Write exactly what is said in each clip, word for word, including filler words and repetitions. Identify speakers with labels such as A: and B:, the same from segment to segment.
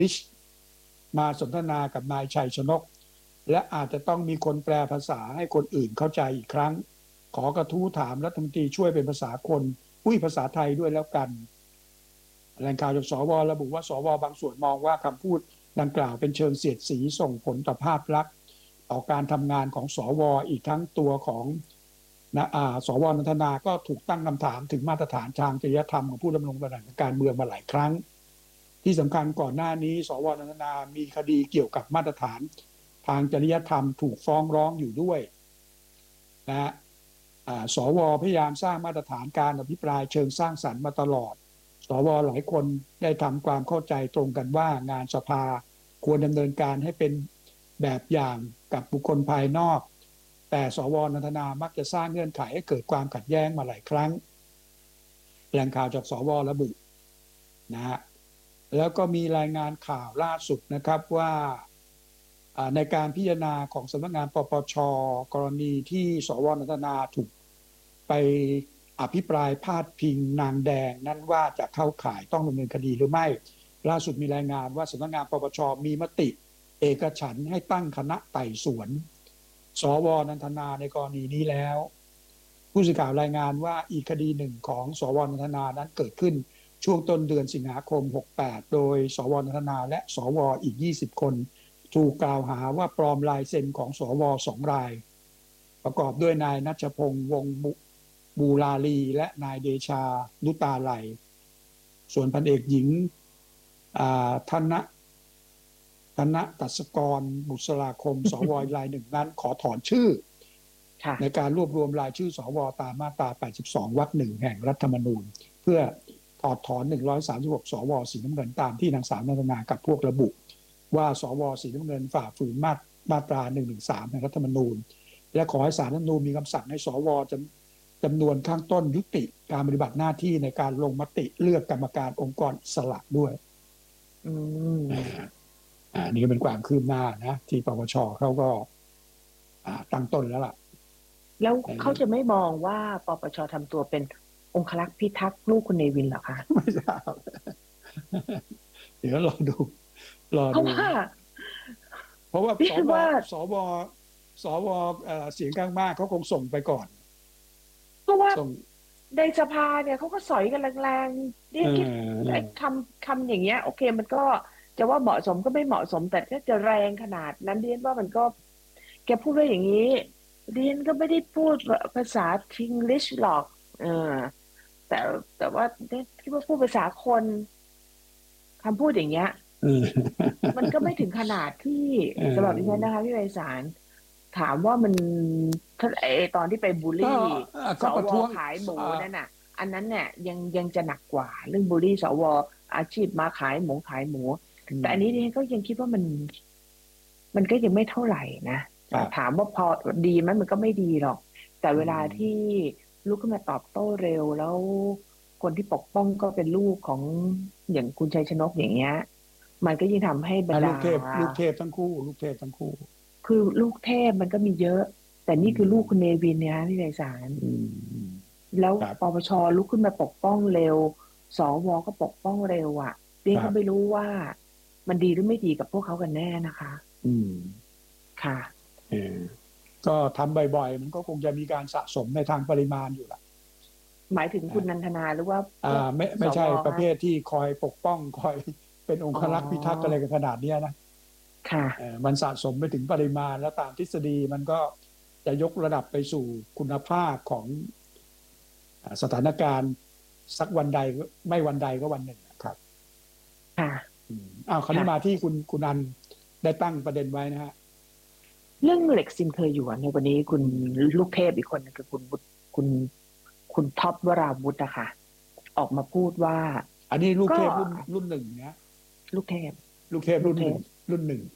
A: ริชมาสนทนากับนายชัยชนกและอาจจะต้องมีคนแปลภาษาให้คนอื่นเข้าใจอีกครั้งขอกระทู้ถามรัฐมนตรีช่วยเป็นภาษาคนอุ้ยภาษาไทยด้วยแล้วกันแหล่งข่าวจากสวระบุว่าสวบางส่วนมองว่าคำพูดดังกล่าวเป็นเชิงเสียดสีส่งผลต่อภาพลักษณ์ต่อการทำงานของสวอีกทั้งตัวของนะอ่าสวนันทนาก็ถูกตั้งคำถามถึงมาตรฐานทางจริยธรรมของผู้ดำรงตำแหน่งการเมืองมาหลายครั้งที่สำคัญก่อนหน้านี้สวนันทนามีคดีเกี่ยวกับมาตรฐานทางจริยธรรมถูกฟ้องร้องอยู่ด้วยนะฮะสวพยายามสร้างมาตรฐานการอภิปรายเชิงสร้างสรรค์มาตลอดสวหลายคนได้ทำความเข้าใจตรงกันว่างานสภาควรดำเนินการให้เป็นแบบอย่างกับบุคคลภายนอกแต่สวนันทนามักจะสร้างเงื่อนไขให้เกิดความขัดแย้งมาหลายครั้งแหล่งข่าวจากสวระบุนะฮะแล้วก็มีรายงานข่าวล่าสุดนะครับว่าในการพิจารณาของสำนักงานปปชกรณีที่สวนันทนาถูกไปอภิปรายพาดพิงนางแดงนั้นว่าจะเข้าข่ายต้องดำเนินคดีหรือไม่ล่าสุดมีรายงานว่าสำนักงานปปชมีมติเอกฉันท์ให้ตั้งคณะไต่สวนสวนันทนาในกรณีนี้แล้วผู้สื่อข่าวรายงานว่าอีกคดีหนึ่งของสวนันทนานั้นเกิดขึ้นช่วงต้นเดือนสิงหาคมหกสิบแปดโดยสวนันทนาและสวอีกยี่สิบคนถูกกล่าวหาว่าปลอมลายเซ็นของสวสองรายประกอบด้วยนายณัชพงษ์วงศ์บูราลีและนายเดชานุตาไหลส่วนพันเอกหญิงธนธนตัศกรบุษราคมสวรายหนึ่งนั้นขอถอนชื่อในการรวบรวมรายชื่อสวตามมาตราแปดสิบสองวรรคหนึ่งแห่งรัฐธรรมนูญเพื่อถอดถอนหนึ่งร้อยสามสิบหกสวสีน้ำเงินตามที่นางสาวนันทนากับพวกระบุว่าสวสีน้ำเงินฝ่าฝืนมาตมาตราหนึ่งหนึ่งสามแห่งรัฐธรรมนูญและขอให้ศาลรัฐธรรมนูญมีคำสั่งให้สวจำจำนวนข้างต้นยุติการปฏิบัติหน้าที่ในการลงมติเลือกกรรมการองค์กรอิสระด้วยอืมอ่านี่ก็เป็นความคืบหน้านะที่ปปชเขาก็ตั้งต้นแล้วล่ะ
B: แล้วเขาจะไม่มองว่าปปชทำตัวเป็นองครักษ์พิทักษ์ลูกคุณเนวินเหรอคะ
A: ไม่ทราบเดี๋ยวรอดูรอดู
B: เพราะว่า
A: เพราะว่าสวสวสวเสียงข้างมากเขาคงส่งไปก่อน
B: เพราะว่าในสภาเนี่ยเขาก็สอยกันแรงๆเนี่ยคิดไอ้คำคำอย่างเงี้ยโอเคมันก็จะว่าเหมาะสมก็ไม่เหมาะสมแต่ถ้าจะแรงขนาดนั้นเรียนว่ามันก็แกพูดได้อย่างนี้เรียนก็ไม่ได้พูดภาษาทิงลิชหรอกเออแต่แต่ว่าคิดว่าพูดภาษาคนคำพูดอย่างเงี้ยมันก็ไม่ถึงขนาดที่สำหรับดิฉันนะคะพี่ไพศาลถามว่ามันไอตอนที่ไปบูลลี่สวขายหมูนั่นน่ะอันนั้นเนี่ยยังยังจะหนักกว่าเรื่องบูลลี่สวอาชีพมาขายหมูขายหมูแต่อันนี้เนี่ยก็ยังคิดว่ามันมันก็ยังไม่เท่าไหร่นะถามว่าพอดีไหมมันก็ไม่ดีหรอกแต่เวลาที่ลุกขึ้นมาตอบโต้เร็วแล้วคนที่ปกป้องก็เป็นลูกของอย่างคุณชัยชนกอย่างเงี้ยมันก็ยิ่งทำให้บรรดา
A: ลูกเทพลูกเทพทั้งคู่ลูกเทพทั้งคู่
B: คือลูกเทพมันก็มีเยอะแต่นี่คือลูกคุณเนวินเนี่ยพี่ไพศาลแล้วปปชลุกขึ้นมาปกป้องเร็วสวก็ปกป้องเร็วอ่ะเรียนก็ไม่รู้ว่ามันดีหรือไม่ดีกับพวกเขากันแน่นะคะ
A: อืม
B: ค่ะ
A: เออก็ทำบ่อยๆมันก็คงจะมีการสะสมในทางปริมาณอยู่ละ
B: หมายถึงคุณนันทนาหรือว่า
A: อ่าไม่ไม่ใช่ประเภทที่คอยปกป้องคอยเป็นองครักษ์พิทักษ์อะไรกันขนาดนี้นะ
B: ค่ะ
A: มันสะสมไปถึงปริมาณแล้วตามทฤษฎีมันก็จะยกระดับไปสู่คุณภาพของสถานการณ์สักวันใดไม่วันใดก็วันหนึ่งครับ
B: ค่ะ
A: อ้าวคราวนี้มาที่คุณคุณนันได้ตั้งประเด็นไว้นะฮะ
B: เรื่องเหล็กซิมเคยอยู่ในวันนี้คุณลูกเทพอีกคนนึงคือคุณบุตรคุณคุณท็อปวราวุฒิอะค่ะออกมาพูดว่า
A: อันนี้ลูกเทพรุ่นรุ่นหนึ่งนะ
B: ลูกเทพ
A: ลูกเทพรุ่นหนึ่งรุ่นหนึ่ง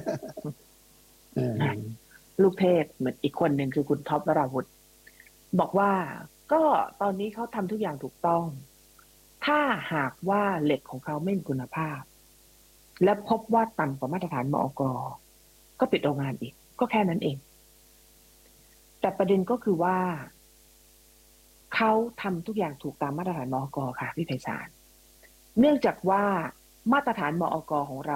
B: ลูกเทพเหมือนอีกคนหนึ่งคือคุณท็อปวราวุฒิบอกว่าก็ตอนนี้เขาทำทุกอย่างถูกต้องถ้าหากว่าเหล็กของเขาไม่มีคุณภาพและพบว่าต่ำกว่ามาตรฐานมอก.ก็ปิดโรงงานอีกก็แค่นั้นเองแต่ประเด็นก็คือว่าเขาทำทุกอย่างถูกตามมาตรฐานมอก.ค่ะพี่ไพศาลเนื่องจากว่ามาตรฐานมอก.ของเรา